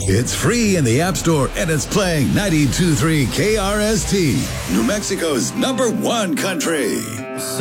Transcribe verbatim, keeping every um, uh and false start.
It's free in the App Store and it's playing ninety-two point three K R S T, New Mexico's number one country.